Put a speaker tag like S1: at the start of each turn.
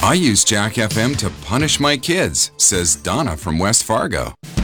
S1: I use Jack FM to punish my kids, says Donna from West Fargo.